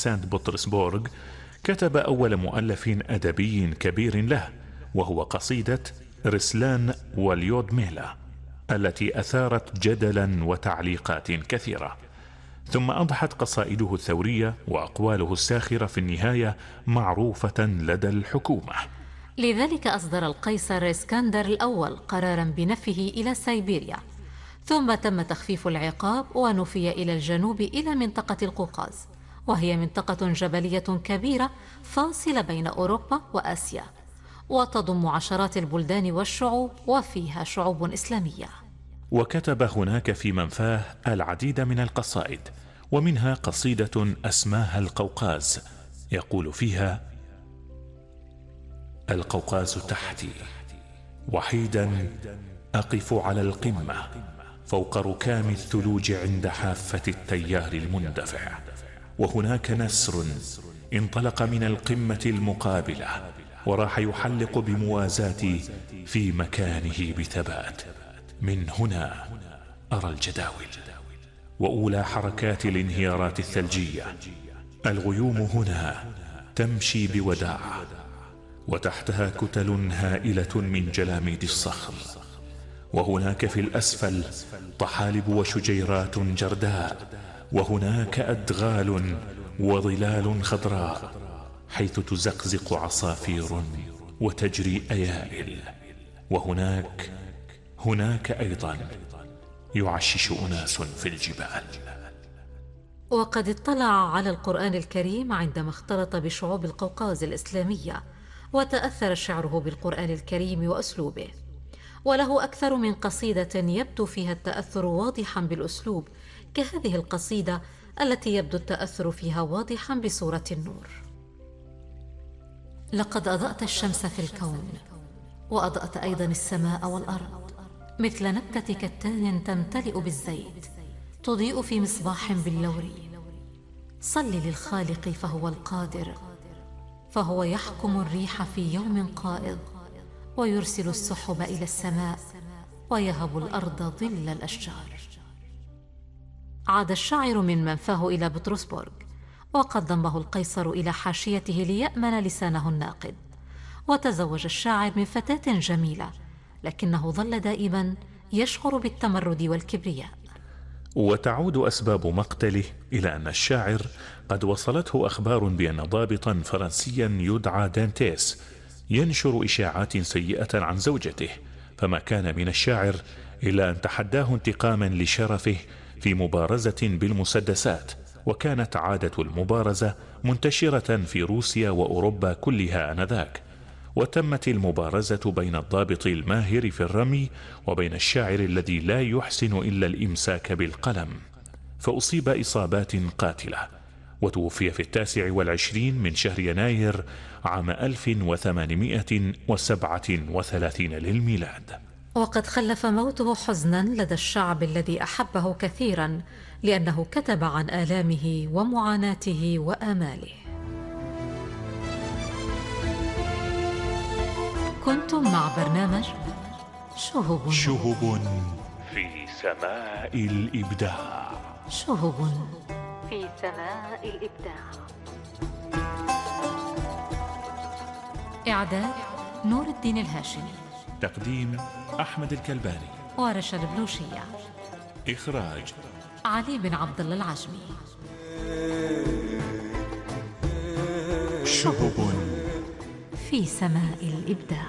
سانت بطرسبورغ كتب أول مؤلف أدبي كبير له، وهو قصيدة رسلان واليودميلا التي أثارت جدلا وتعليقات كثيرة. ثم أضحت قصائده الثورية وأقواله الساخرة في النهاية معروفة لدى الحكومة. لذلك أصدر القيصر اسكندر الأول قرارا بنفيه إلى سيبيريا، ثم تم تخفيف العقاب ونفي إلى الجنوب إلى منطقة القوقاز، وهي منطقة جبلية كبيرة فاصلة بين أوروبا وآسيا، وتضم عشرات البلدان والشعوب، وفيها شعوب إسلامية. وكتب هناك في منفاه العديد من القصائد، ومنها قصيدة أسماها القوقاز، يقول فيها: القوقاز تحتي وحيدا أقف على القمة فوق ركام الثلوج عند حافة التيار المندفع، وهناك نسر انطلق من القمة المقابلة وراح يحلق بموازاتي في مكانه بثبات. من هنا أرى الجداول وأولى حركات الانهيارات الثلجية. الغيوم هنا تمشي بوداع، وتحتها كتل هائلة من جلاميد الصخر، وهناك في الأسفل طحالب وشجيرات جرداء، وهناك أدغال وظلال خضراء حيث تزقزق عصافير وتجري أيائل، وهناك أيضا يعشش أناس في الجبال. وقد اطلع على القرآن الكريم عندما اختلط بشعوب القوقاز الإسلامية، وتأثر شعره بالقرآن الكريم وأسلوبه، وله أكثر من قصيدة يبدو فيها التأثر واضحا بالأسلوب، كهذه القصيدة التي يبدو التأثر فيها واضحا بسورة النور: لقد أضأت الشمس في الكون، وأضأت أيضا السماء والأرض، مثل نبتة كتان تمتلئ بالزيت، تضيء في مصباح باللوري. صل للخالق فهو القادر، فهو يحكم الريح في يوم قائض، ويرسل السحب إلى السماء، ويهب الأرض ظل الأشجار. عاد الشاعر من منفاه إلى بطرسبورغ، وقد ضمه القيصر إلى حاشيته ليأمن لسانه الناقد، وتزوج الشاعر من فتاة جميلة، لكنه ظل دائما يشعر بالتمرد والكبرياء. وتعود أسباب مقتله إلى أن الشاعر قد وصلته أخبار بأن ضابطا فرنسيا يدعى دانتيس ينشر إشاعات سيئة عن زوجته، فما كان من الشاعر إلا أن تحداه انتقاما لشرفه في مبارزة بالمسدسات، وكانت عادة المبارزة منتشرة في روسيا وأوروبا كلها آنذاك، وتمت المبارزة بين الضابط الماهر في الرمي وبين الشاعر الذي لا يحسن إلا الإمساك بالقلم، فأصيب إصابات قاتلة، وتوفي في 29 من شهر يناير عام 1837 للميلاد. وقد خلف موته حزنا لدى الشعب الذي أحبه كثيرا، لأنه كتب عن آلامه ومعاناته وآماله. كنتم مع برنامج شهب في سماء الإبداع. شهب في سماء الإبداع. إعداد نور الدين الهاشمي، تقديم أحمد الكلباني ورشا البلوشية، إخراج علي بن عبد الله العجمي. شهب في سماء الإبداع.